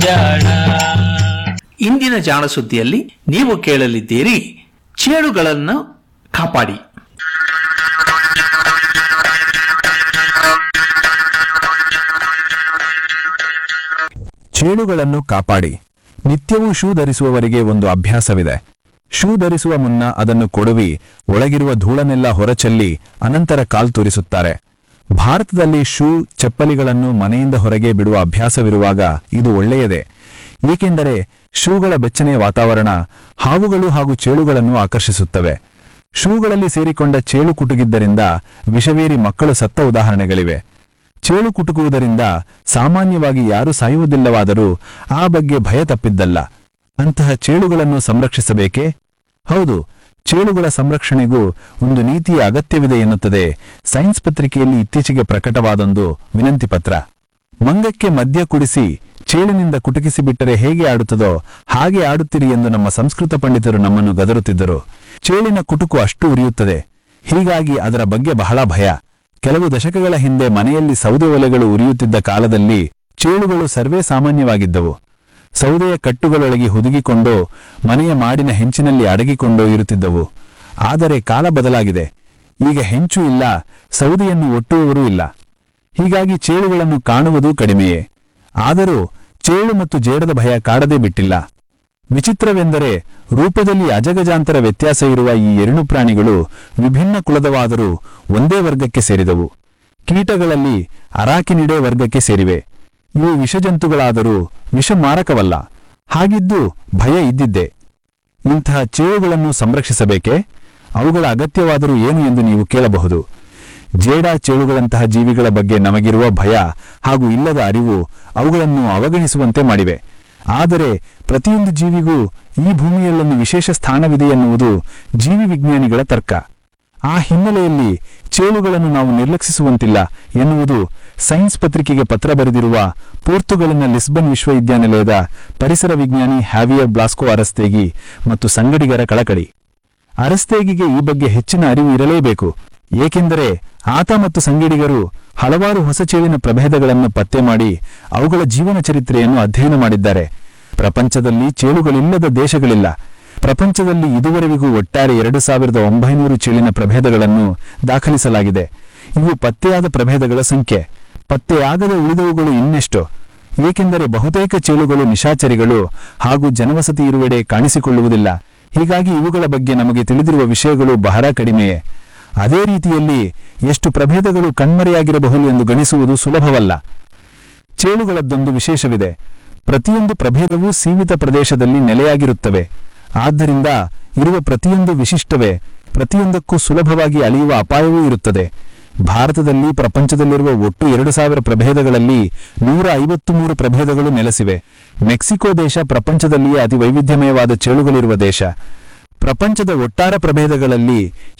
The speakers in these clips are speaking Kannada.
ಜಾಣ. ಇಂದಿನ ಜಾಣ ಸುದ್ದಿಯಲ್ಲಿ ನೀವು ಕೇಳಲಿದ್ದೀರಿ ಚೇಳುಗಳನ್ನು ಕಾಪಾಡಿ. ಚೇಳುಗಳನ್ನು ಕಾಪಾಡಿ. ನಿತ್ಯವೂ ಶೂ ಧರಿಸುವವರಿಗೆ ಒಂದು ಅಭ್ಯಾಸವಿದೆ. ಶೂ ಧರಿಸುವ ಮುನ್ನ ಅದನ್ನು ಕೊಡವಿ ಒಳಗಿರುವ ಧೂಳನ್ನೆಲ್ಲ ಹೊರಚೆಲ್ಲಿ ಅನಂತರ ಕಾಲ್ ತೂರಿಸುತ್ತಾರೆ. ಭಾರತದಲ್ಲಿ ಶೂ ಚಪ್ಪಲಿಗಳನ್ನು ಮನೆಯಿಂದ ಹೊರಗೆ ಬಿಡುವ ಅಭ್ಯಾಸವಿರುವಾಗ ಇದು ಒಳ್ಳೆಯದೇ. ಏಕೆಂದರೆ ಶೂಗಳ ಬೆಚ್ಚನೆಯ ವಾತಾವರಣ ಹಾವುಗಳು ಹಾಗೂ ಚೇಳುಗಳನ್ನು ಆಕರ್ಷಿಸುತ್ತವೆ. ಶೂಗಳಲ್ಲಿ ಸೇರಿಕೊಂಡ ಚೇಳು ಕುಟುಕಿದ್ದರಿಂದ ವಿಷವೇರಿ ಮಕ್ಕಳು ಸತ್ತ ಉದಾಹರಣೆಗಳಿವೆ. ಚೇಳು ಕುಟುಕುವುದರಿಂದ ಸಾಮಾನ್ಯವಾಗಿ ಯಾರೂ ಸಾಯುವುದಿಲ್ಲವಾದರೂ ಆ ಬಗ್ಗೆ ಭಯ ತಪ್ಪಿದ್ದಲ್ಲ. ಅಂತಹ ಚೇಳುಗಳನ್ನು ಸಂರಕ್ಷಿಸಬೇಕೇ? ಹೌದು, ಚೇಳುಗಳ ಸಂರಕ್ಷಣೆಗೂ ಒಂದು ನೀತಿಯ ಅಗತ್ಯವಿದೆ ಎನ್ನುತ್ತದೆ ಸೈನ್ಸ್ ಪತ್ರಿಕೆಯಲ್ಲಿ ಇತ್ತೀಚೆಗೆ ಪ್ರಕಟವಾದೊಂದು ವಿನಂತಿ ಪತ್ರ. ಮಂಗಕ್ಕೆ ಮದ್ಯ ಕುಡಿಸಿ ಚೇಳಿನಿಂದ ಕುಟುಕಿಸಿಬಿಟ್ಟರೆ ಹೇಗೆ ಆಡುತ್ತದೋ ಹಾಗೆ ಆಡುತ್ತಿರಿ ಎಂದು ನಮ್ಮ ಸಂಸ್ಕೃತ ಪಂಡಿತರು ನಮ್ಮನ್ನು ಗದರುತ್ತಿದ್ದರು. ಚೇಳಿನ ಕುಟುಕು ಅಷ್ಟು ಉರಿಯುತ್ತದೆ. ಹೀಗಾಗಿ ಅದರ ಬಗ್ಗೆ ಬಹಳ ಭಯ. ಕೆಲವು ದಶಕಗಳ ಹಿಂದೆ ಮನೆಯಲ್ಲಿ ಸೌದೆ ಒಲೆಗಳು ಉರಿಯುತ್ತಿದ್ದ ಕಾಲದಲ್ಲಿ ಚೇಳುಗಳು ಸರ್ವೇ ಸಾಮಾನ್ಯವಾಗಿದ್ದವು. ಸೌದೆಯ ಕಟ್ಟುಗಳೊಳಗೆ ಹುದುಗಿಕೊಂಡು ಮನೆಯ ಮಾಡಿನ ಹೆಂಚಿನಲ್ಲಿ ಅಡಗಿಕೊಂಡು ಇರುತ್ತಿದ್ದವು. ಆದರೆ ಕಾಲ ಬದಲಾಗಿದೆ. ಈಗ ಹೆಂಚು ಇಲ್ಲ, ಸೌದೆಯನ್ನು ಒಟ್ಟುವವರೂ ಇಲ್ಲ. ಹೀಗಾಗಿ ಚೇಳುಗಳನ್ನು ಕಾಣುವುದು ಕಡಿಮೆಯೇ. ಆದರೂ ಚೇಳು ಮತ್ತು ಜೇಡದ ಭಯ ಕಾಡದೇ ಬಿಟ್ಟಿಲ್ಲ. ವಿಚಿತ್ರವೆಂದರೆ ರೂಪದಲ್ಲಿ ಅಜಗಜಾಂತರ ವ್ಯತ್ಯಾಸ ಇರುವ ಈ ಎರಡು ಪ್ರಾಣಿಗಳು ವಿಭಿನ್ನ ಕುಲದವಾದರೂ ಒಂದೇ ವರ್ಗಕ್ಕೆ ಸೇರಿದವು. ಕೀಟಗಳಲ್ಲಿ ಅರಾಕಿನಿಡೆ ವರ್ಗಕ್ಕೆ ಸೇರಿವೆ. ಇವು ವಿಷಜಂತುಗಳಾದರೂ ವಿಷಮಾರಕವಲ್ಲ. ಹಾಗಿದ್ದು ಭಯ ಇದ್ದಿದ್ದೆ. ಇಂತಹ ಚೇಳುಗಳನ್ನು ಸಂರಕ್ಷಿಸಬೇಕೇ? ಅವುಗಳ ಅಗತ್ಯವಾದರೂ ಏನು ಎಂದು ನೀವು ಕೇಳಬಹುದು. ಜೇಡ ಚೇಳುಗಳಂತಹ ಜೀವಿಗಳ ಬಗ್ಗೆ ನಮಗಿರುವ ಭಯ ಹಾಗೂ ಇಲ್ಲದ ಅರಿವು ಅವುಗಳನ್ನು ಅವಗಣಿಸುವಂತೆ ಮಾಡಿವೆ. ಆದರೆ ಪ್ರತಿಯೊಂದು ಜೀವಿಗೂ ಈ ಭೂಮಿಯಲ್ಲೊಂದು ವಿಶೇಷ ಸ್ಥಾನವಿದೆ ಎನ್ನುವುದು ಜೀವಿ ವಿಜ್ಞಾನಿಗಳ ತರ್ಕ. ಆ ಹಿನ್ನೆಲೆಯಲ್ಲಿ ಚೇಳುಗಳನ್ನು ನಾವು ನಿರ್ಲಕ್ಷಿಸುವಂತಿಲ್ಲ ಎನ್ನುವುದು ಸೈನ್ಸ್ ಪತ್ರಿಕೆಗೆ ಪತ್ರ ಬರೆದಿರುವ ಪೋರ್ಚುಗಲಿನ ಲಿಸ್ಬನ್ ವಿಶ್ವವಿದ್ಯಾನಿಲಯದ ಪರಿಸರ ವಿಜ್ಞಾನಿ ಹ್ಯಾವಿಯರ್ ಬ್ಲಾಸ್ಕೋ ಅರಸ್ತೇಗಿ ಮತ್ತು ಸಂಗಡಿಗರ ಕಳಕಳಿ. ಅರಸ್ತೇಗಿಗೆ ಈ ಬಗ್ಗೆ ಹೆಚ್ಚಿನ ಅರಿವು ಇರಲೇಬೇಕು. ಏಕೆಂದರೆ ಆತ ಮತ್ತು ಸಂಗಡಿಗರು ಹಲವಾರು ಹೊಸ ಚೇಳಿನ ಪ್ರಭೇದಗಳನ್ನು ಪತ್ತೆ ಮಾಡಿ ಅವುಗಳ ಜೀವನ ಚರಿತ್ರೆಯನ್ನು ಅಧ್ಯಯನ ಮಾಡಿದ್ದಾರೆ. ಪ್ರಪಂಚದಲ್ಲಿ ಚೇಳುಗಳಿಲ್ಲದ ದೇಶಗಳಿಲ್ಲ. ಪ್ರಪಂಚದಲ್ಲಿ ಇದುವರೆವಿಗೂ ಒಟ್ಟಾರೆ 2900 ಚೇಳಿನ ಪ್ರಭೇದಗಳನ್ನು ದಾಖಲಿಸಲಾಗಿದೆ. ಇವು ಪತ್ತೆಯಾದ ಪ್ರಭೇದಗಳ ಸಂಖ್ಯೆ. ಪತ್ತೆಯಾಗದ ಉಳಿದವುಗಳು ಇನ್ನೆಷ್ಟೋ. ಏಕೆಂದರೆ ಬಹುತೇಕ ಚೇಳುಗಳು ನಿಶಾಚರಿಗಳು ಹಾಗೂ ಜನವಸತಿ ಇರುವೆಡೆ ಕಾಣಿಸಿಕೊಳ್ಳುವುದಿಲ್ಲ. ಹೀಗಾಗಿ ಇವುಗಳ ಬಗ್ಗೆ ನಮಗೆ ತಿಳಿದಿರುವ ವಿಷಯಗಳು ಬಹಳ ಕಡಿಮೆಯೇ. ಅದೇ ರೀತಿಯಲ್ಲಿ ಎಷ್ಟು ಪ್ರಭೇದಗಳು ಕಣ್ಮರೆಯಾಗಿರಬಹುದು ಎಂದು ಗಣಿಸುವುದು ಸುಲಭವಲ್ಲ. ಚೇಳುಗಳದ್ದೊಂದು ವಿಶೇಷವಿದೆ. ಪ್ರತಿಯೊಂದು ಪ್ರಭೇದವೂ ಸೀಮಿತ ಪ್ರದೇಶದಲ್ಲಿ ನೆಲೆಯಾಗಿರುತ್ತವೆ. ಆದ್ದರಿಂದ ಇರುವ ಪ್ರತಿಯೊಂದು ವಿಶಿಷ್ಟವೇ. ಪ್ರತಿಯೊಂದಕ್ಕೂ ಸುಲಭವಾಗಿ ಅಳಿಯುವ ಅಪಾಯವೂ ಇರುತ್ತದೆ. ಭಾರತದಲ್ಲಿ ಪ್ರಪಂಚದಲ್ಲಿರುವ ಒಟ್ಟು 2000 ಪ್ರಭೇದಗಳಲ್ಲಿ 153 ಪ್ರಭೇದಗಳು ನೆಲೆಸಿವೆ. ಮೆಕ್ಸಿಕೋ ದೇಶ ಪ್ರಪಂಚದಲ್ಲಿಯೇ ಅತಿ ವೈವಿಧ್ಯಮಯವಾದ ಚೇಳುಗಳಿರುವ ದೇಶ. ಪ್ರಪಂಚದ ಒಟ್ಟಾರೆ ಪ್ರಭೇದಗಳಲ್ಲಿ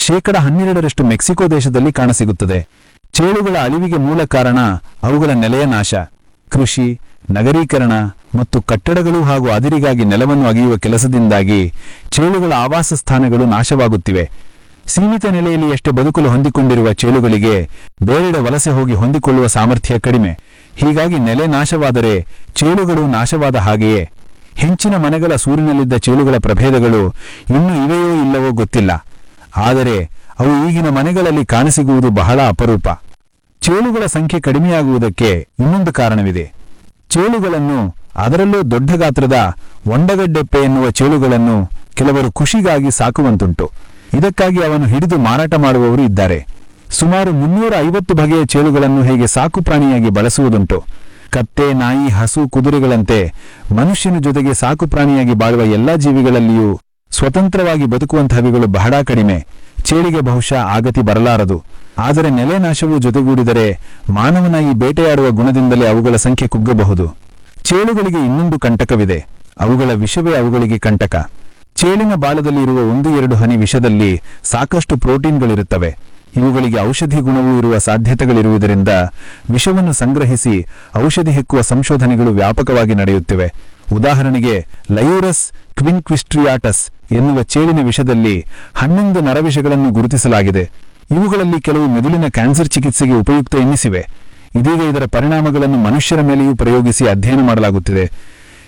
12% ಮೆಕ್ಸಿಕೋ ದೇಶದಲ್ಲಿ ಕಾಣಸಿಗುತ್ತದೆ. ಚೇಳುಗಳ ಅಳಿವಿಗೆ ಮೂಲ ಕಾರಣ ಅವುಗಳ ನೆಲೆಯ ನಾಶ. ಕೃಷಿ, ನಗರೀಕರಣ ಮತ್ತು ಕಟ್ಟಡಗಳು ಹಾಗೂ ಅದಿರಿಗಾಗಿ ನೆಲವನ್ನು ಅಗೆಯುವ ಕೆಲಸದಿಂದಾಗಿ ಚೇಳುಗಳ ಆವಾಸ ಸ್ಥಾನಗಳು ನಾಶವಾಗುತ್ತಿವೆ. ಸೀಮಿತ ನೆಲೆಯಲ್ಲಿ ಎಷ್ಟೇ ಬದುಕಲು ಹೊಂದಿಕೊಂಡಿರುವ ಚೇಳುಗಳಿಗೆ ಬೇರೆಡೆ ವಲಸೆ ಹೋಗಿ ಹೊಂದಿಕೊಳ್ಳುವ ಸಾಮರ್ಥ್ಯ ಕಡಿಮೆ. ಹೀಗಾಗಿ ನೆಲೆ ನಾಶವಾದರೆ ಚೇಳುಗಳು ನಾಶವಾದ ಹಾಗೆಯೇ. ಹೆಂಚಿನ ಮನೆಗಳ ಸೂರಿನಲ್ಲಿದ್ದ ಚೇಳುಗಳ ಪ್ರಭೇದಗಳು ಇನ್ನೂ ಇವೆಯೋ ಇಲ್ಲವೋ ಗೊತ್ತಿಲ್ಲ. ಆದರೆ ಅವು ಈಗಿನ ಮನೆಗಳಲ್ಲಿ ಕಾಣಸಿಗುವುದು ಬಹಳ ಅಪರೂಪ. ಚೇಳುಗಳ ಸಂಖ್ಯೆ ಕಡಿಮೆಯಾಗುವುದಕ್ಕೆ ಇನ್ನೊಂದು ಕಾರಣವಿದೆ. ಚೇಳುಗಳನ್ನು, ಅದರಲ್ಲೂ ದೊಡ್ಡ ಗಾತ್ರದ ಒಂಡಗಡ್ಡೆಪ್ಪೆ ಎನ್ನುವ ಚೇಳುಗಳನ್ನು ಕೆಲವರು ಖುಷಿಗಾಗಿ ಸಾಕುವಂತುಂಟು. ಇದಕ್ಕಾಗಿ ಅವನ್ನು ಹಿಡಿದು ಮಾರಾಟ ಮಾಡುವವರು ಇದ್ದಾರೆ. ಸುಮಾರು 350 ಬಗೆಯ ಚೇಳುಗಳನ್ನು ಹೇಗೆ ಸಾಕು ಪ್ರಾಣಿಯಾಗಿ ಬಳಸುವುದುಂಟು. ಕತ್ತೆ, ನಾಯಿ, ಹಸು, ಕುದುರೆಗಳಂತೆ ಮನುಷ್ಯನ ಜೊತೆಗೆ ಸಾಕು ಪ್ರಾಣಿಯಾಗಿ ಬಾಳುವ ಎಲ್ಲಾ ಜೀವಿಗಳಲ್ಲಿಯೂ ಸ್ವತಂತ್ರವಾಗಿ ಬದುಕುವಂತಹವಿಗಳು ಬಹಳ ಕಡಿಮೆ. ಚೇಳಿಗೆ ಬಹುಶಃ ಆಗತಿ ಬರಲಾರದು. ಆದರೆ ನೆಲೆ ನಾಶವು ಜೊತೆಗೂಡಿದರೆ ಮಾನವನ ಈ ಬೇಟೆಯಾಡುವ ಗುಣದಿಂದಲೇ ಅವುಗಳ ಸಂಖ್ಯೆ ಕುಗ್ಗಬಹುದು. ಚೇಳುಗಳಿಗೆ ಇನ್ನೊಂದು ಕಂಟಕವಿದೆ. ಅವುಗಳ ವಿಷವೇ ಅವುಗಳಿಗೆ ಕಂಟಕ. ಚೇಳಿನ ಬಾಲದಲ್ಲಿ ಇರುವ 1-2 ಹನಿ ವಿಷದಲ್ಲಿ ಸಾಕಷ್ಟು ಪ್ರೋಟೀನ್ಗಳಿರುತ್ತವೆ. ಇವುಗಳಿಗೆ ಔಷಧಿ ಗುಣವೂ ಇರುವ ಸಾಧ್ಯತೆಗಳಿರುವುದರಿಂದ ವಿಷವನ್ನು ಸಂಗ್ರಹಿಸಿ ಔಷಧಿ ಹೆಕ್ಕುವ ಸಂಶೋಧನೆಗಳು ವ್ಯಾಪಕವಾಗಿ ನಡೆಯುತ್ತಿವೆ. ಉದಾಹರಣೆಗೆ ಲಯೂರಸ್ ಕ್ವಿನ್ಕ್ವಿಸ್ಟ್ರಿಯಾಟಸ್ ಎನ್ನುವ ಚೇಳಿನ ವಿಷದಲ್ಲಿ 11 ನರವಿಷಗಳನ್ನು ಗುರುತಿಸಲಾಗಿದೆ. ಇವುಗಳಲ್ಲಿ ಕೆಲವು ಮೆದುಳಿನ ಕ್ಯಾನ್ಸರ್ ಚಿಕಿತ್ಸೆಗೆ ಉಪಯುಕ್ತ ಎನ್ನಿಸಿವೆ. ಇದೀಗ ಇದರ ಪರಿಣಾಮಗಳನ್ನು ಮನುಷ್ಯರ ಮೇಲೆಯೂ ಪ್ರಯೋಗಿಸಿ ಅಧ್ಯಯನ ಮಾಡಲಾಗುತ್ತಿದೆ.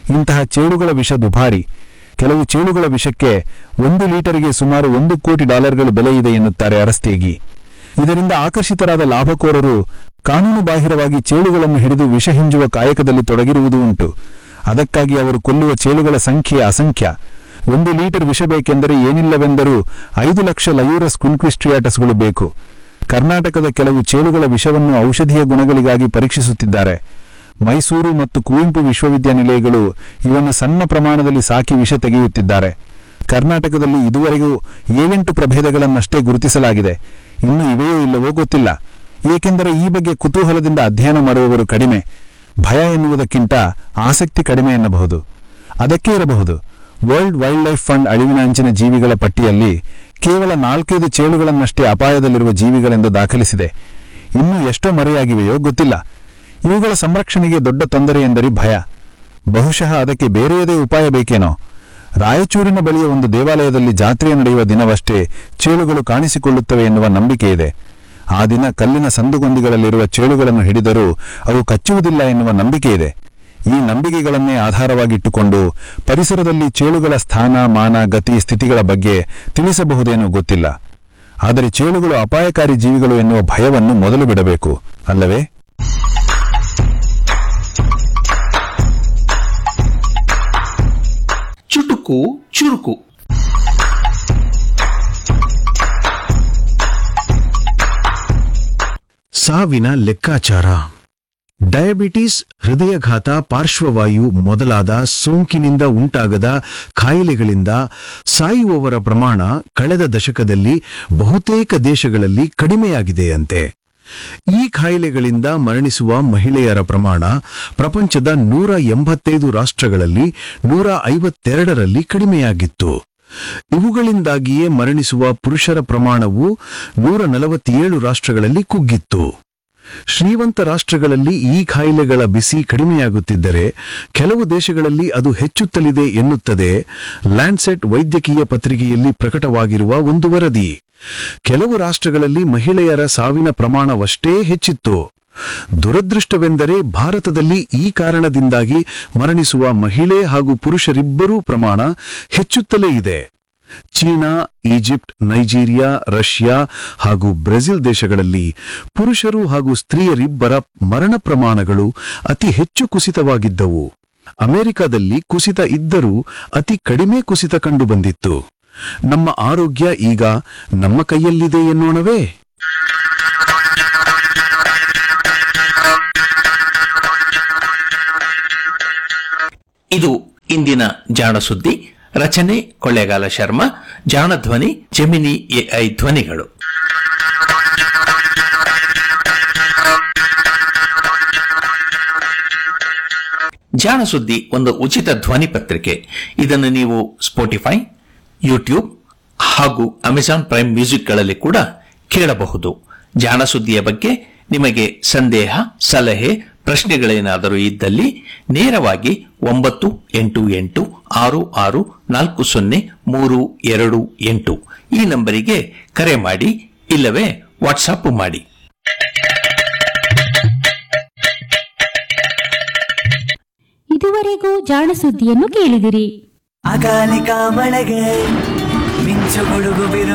ಇಂತಹ ಚೇಳುಗಳ ವಿಷ ದುಬಾರಿ. ಕೆಲವು ಚೇಳುಗಳ ವಿಷಕ್ಕೆ 1 ಲೀಟರ್ಗೆ ಸುಮಾರು $1 ಕೋಟಿ ಬೆಲೆ ಇದೆ ಎನ್ನುತ್ತಾರೆ ಅರಸ್ತೇಗಿ. ಇದರಿಂದ ಆಕರ್ಷಿತರಾದ ಲಾಭಕೋರರು ಕಾನೂನು ಬಾಹಿರವಾಗಿ ಚೇಳುಗಳನ್ನು ಹಿಡಿದು ವಿಷ ಹಿಂಜುವ ಕಾಯಕದಲ್ಲಿ ತೊಡಗಿರುವುದೂ ಉಂಟು. ಅದಕ್ಕಾಗಿ ಅವರು ಕೊಲ್ಲುವ ಚೇಳುಗಳ ಸಂಖ್ಯೆ ಅಸಂಖ್ಯ. 1 ಲೀಟರ್ ವಿಷ ಬೇಕೆಂದರೆ ಏನಿಲ್ಲವೆಂದರೂ 5 ಲಕ್ಷ ಲಯೂರಸ್ ಕ್ವಿನ್ಕ್ವಿಸ್ಟ್ರಿಯಾಟಸ್ಗಳು ಬೇಕು. ಕರ್ನಾಟಕದ ಕೆಲವು ಚೇಳುಗಳ ವಿಷವನ್ನು ಔಷಧೀಯ ಗುಣಗಳಿಗಾಗಿ ಪರೀಕ್ಷಿಸುತ್ತಿದ್ದಾರೆ. ಮೈಸೂರು ಮತ್ತು ಕುವೆಂಪು ವಿಶ್ವವಿದ್ಯಾನಿಲಯಗಳು ಇವನ್ನು ಸಣ್ಣ ಪ್ರಮಾಣದಲ್ಲಿ ಸಾಕಿ ವಿಷ ತೆಗೆಯುತ್ತಿದ್ದಾರೆ. ಕರ್ನಾಟಕದಲ್ಲಿ ಇದುವರೆಗೂ 7-8 ಪ್ರಭೇದಗಳನ್ನಷ್ಟೇ ಗುರುತಿಸಲಾಗಿದೆ. ಇನ್ನು ಇವೆಯೋ ಇಲ್ಲವೋ ಗೊತ್ತಿಲ್ಲ. ಏಕೆಂದರೆ ಈ ಬಗ್ಗೆ ಕುತೂಹಲದಿಂದ ಅಧ್ಯಯನ ಮಾಡುವವರು ಕಡಿಮೆ. ಭಯ ಎನ್ನುವುದಕ್ಕಿಂತ ಆಸಕ್ತಿ ಕಡಿಮೆ ಎನ್ನಬಹುದು. ಅದಕ್ಕೆ ಇರಬಹುದು ವರ್ಲ್ಡ್ ವೈಲ್ಡ್ ಲೈಫ್ ಫಂಡ್ ಅಳಿವಿನಂಚಿನ ಜೀವಿಗಳ ಪಟ್ಟಿಯಲ್ಲಿ ಕೇವಲ 4-5 ಚೇಳುಗಳನ್ನಷ್ಟೇ ಅಪಾಯದಲ್ಲಿರುವ ಜೀವಿಗಳೆಂದು ದಾಖಲಿಸಿದೆ. ಇನ್ನೂ ಎಷ್ಟೋ ಮರೆಯಾಗಿವೆಯೋ ಗೊತ್ತಿಲ್ಲ. ಇವುಗಳ ಸಂರಕ್ಷಣೆಗೆ ದೊಡ್ಡ ತೊಂದರೆ ಎಂದರೆ ಭಯ. ಬಹುಶಃ ಅದಕ್ಕೆ ಬೇರೆಯದೇ ಉಪಾಯ ಬೇಕೇನೋ. ರಾಯಚೂರಿನ ಬಳಿಯ ಒಂದು ದೇವಾಲಯದಲ್ಲಿ ಜಾತ್ರೆ ನಡೆಯುವ ದಿನವಷ್ಟೇ ಚೇಳುಗಳು ಕಾಣಿಸಿಕೊಳ್ಳುತ್ತವೆ ಎನ್ನುವ ನಂಬಿಕೆ ಇದೆ. ಆ ದಿನ ಕಲ್ಲಿನ ಸಂದುಗೊಂದಿಗಳಲ್ಲಿರುವ ಚೇಳುಗಳನ್ನು ಹಿಡಿದರೂ ಅವು ಕಚ್ಚುವುದಿಲ್ಲ ಎನ್ನುವ ನಂಬಿಕೆ ಇದೆ. ಈ ನಂಬಿಕೆಗಳನ್ನೇ ಆಧಾರವಾಗಿಟ್ಟುಕೊಂಡು ಪರಿಸರದಲ್ಲಿ ಚೇಳುಗಳ ಸ್ಥಾನ, ಮಾನ, ಗತಿ, ಸ್ಥಿತಿಗಳ ಬಗ್ಗೆ ತಿಳಿಸಬಹುದೇನೋ ಗೊತ್ತಿಲ್ಲ. ಆದರೆ ಚೇಳುಗಳು ಅಪಾಯಕಾರಿ ಜೀವಿಗಳು ಎನ್ನುವ ಭಯವನ್ನು ಮೊದಲು ಬಿಡಬೇಕು, ಅಲ್ಲವೇ? ಚುಟುಕು ಚುರುಕು. ಸಾವಿನ ಲೆಕ್ಕಾಚಾರ. ಡಯಾಬಿಟಿಸ್, ಹೃದಯಘಾತ, ಪಾರ್ಶ್ವವಾಯು ಮೊದಲಾದ ಸೋಂಕಿನಿಂದ ಉಂಟಾಗದ ಕಾಯಿಲೆಗಳಿಂದ ಸಾಯುವವರ ಪ್ರಮಾಣ ಕಳೆದ ದಶಕದಲ್ಲಿ ಬಹುತೇಕ ದೇಶಗಳಲ್ಲಿ ಕಡಿಮೆಯಾಗಿದೆಯಂತೆ. ಈ ಕಾಯಿಲೆಗಳಿಂದ ಮರಣಿಸುವ ಮಹಿಳೆಯರ ಪ್ರಮಾಣ ಪ್ರಪಂಚದ 185 ರಾಷ್ಟ್ರಗಳಲ್ಲಿ 152ರಲ್ಲಿ ಕಡಿಮೆಯಾಗಿತ್ತು. ಇವುಗಳಿಂದಾಗಿಯೇ ಮರಣಿಸುವ ಪುರುಷರ ಪ್ರಮಾಣವು 147 ರಾಷ್ಟ್ರಗಳಲ್ಲಿ ಕುಗ್ಗಿತ್ತು. ಶ್ರೀಮಂತ ರಾಷ್ಟ್ರಗಳಲ್ಲಿ ಈ ಕಾಯಿಲೆಗಳ ಬಿಸಿ ಕಡಿಮೆಯಾಗುತ್ತಿದ್ದರೆ ಕೆಲವು ದೇಶಗಳಲ್ಲಿ ಅದು ಹೆಚ್ಚುತ್ತಲಿದೆ ಎನ್ನುತ್ತದೆ ಲ್ಯಾನ್ಸೆಟ್ ವೈದ್ಯಕೀಯ ಪತ್ರಿಕೆಯಲ್ಲಿ ಪ್ರಕಟವಾಗಿರುವ ಒಂದು ವರದಿ. ಕೆಲವು ರಾಷ್ಟ್ರಗಳಲ್ಲಿ ಮಹಿಳೆಯರ ಸಾವಿನ ಪ್ರಮಾಣವಷ್ಟೇ ಹೆಚ್ಚಿತ್ತು. ದುರದೃಷ್ಟವೆಂದರೆ ಭಾರತದಲ್ಲಿ ಈ ಕಾರಣದಿಂದಾಗಿ ಮರಣಿಸುವ ಮಹಿಳೆ ಹಾಗೂ ಪುರುಷರಿಬ್ಬರೂ ಪ್ರಮಾಣ ಹೆಚ್ಚುತ್ತಲೇ ಇದೆ. ಚೀನಾ, ಈಜಿಪ್ಟ್, ನೈಜೀರಿಯಾ, ರಷ್ಯಾ ಹಾಗೂ ಬ್ರೆಜಿಲ್ ದೇಶಗಳಲ್ಲಿ ಪುರುಷರು ಹಾಗೂ ಸ್ತ್ರೀಯರಿಬ್ಬರ ಮರಣ ಪ್ರಮಾಣಗಳು ಅತಿ ಹೆಚ್ಚು ಕುಸಿತವಾಗಿದ್ದವು. ಅಮೆರಿಕದಲ್ಲಿ ಕುಸಿತ ಇದ್ದರೂ ಅತಿ ಕಡಿಮೆ ಕುಸಿತ ಕಂಡುಬಂದಿತ್ತು. ನಮ್ಮ ಆರೋಗ್ಯ ಈಗ ನಮ್ಮ ಕೈಯಲ್ಲಿದೆ ಎನ್ನೋಣವೇ? ಇದು ಇಂದಿನ ಜಾಣ ಸುದ್ದಿ. ರಚನೆ ಕೊಳ್ಳೇಗಾಲ ಶರ್ಮಾ. ಜಾಣ ಧ್ವನಿ ಜೆಮಿನಿ ಎಐ ಧ್ವನಿಗಳು. ಜಾಣ ಸುದ್ದಿ ಒಂದು ಉಚಿತ ಧ್ವನಿ ಪತ್ರಿಕೆ. ಇದನ್ನು ನೀವು ಸ್ಪೋಟಿಫೈ, ಯೂಟ್ಯೂಬ್ ಹಾಗೂ ಅಮೆಜಾನ್ ಪ್ರೈಮ್ ಮ್ಯೂಸಿಕ್ಗಳಲ್ಲಿ ಕೂಡ ಕೇಳಬಹುದು. ಜಾಣ ಸುದ್ದಿಯ ಬಗ್ಗೆ ನಿಮಗೆ ಸಂದೇಹ, ಸಲಹೆ, ಪ್ರಶ್ನೆಗಳೇನಾದರೂ ಇದ್ದಲ್ಲಿ ನೇರವಾಗಿ 9886640328 ಈ ನಂಬರಿಗೆ ಕರೆ ಮಾಡಿ, ಇಲ್ಲವೇ ವಾಟ್ಸಾಪ್ ಮಾಡಿ. ಇದುವರೆಗೂ ಜಾಣ ಸುದ್ದಿಯನ್ನು ಕೇಳಿದಿರಿ. ಅಕಾಲಿಕ ಮಳೆಗೆ ಮಿಂಚು ಗುಡುಗು ಬಿರು